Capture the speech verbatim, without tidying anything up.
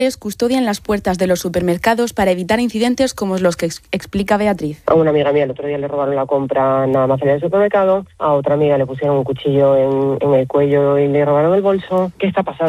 custodian las puertas de los supermercados para evitar incidentes como los que ex- explica Beatriz. A una amiga mía el otro día le robaron la compra nada más salir del supermercado, a otra amiga le pusieron un cuchillo en, en el cuello y le robaron el bolso. ¿Qué está pasando?